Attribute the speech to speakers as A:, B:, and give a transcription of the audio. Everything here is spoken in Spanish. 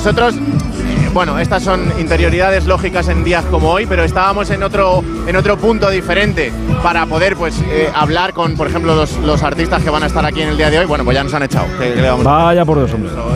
A: nosotros, bueno, estas son interioridades lógicas en días como hoy, pero estábamos en otro punto diferente para poder pues hablar con, por ejemplo, los artistas que van a estar aquí en el día de hoy. Bueno, pues ya nos han echado.
B: Vaya por Dios, hombre.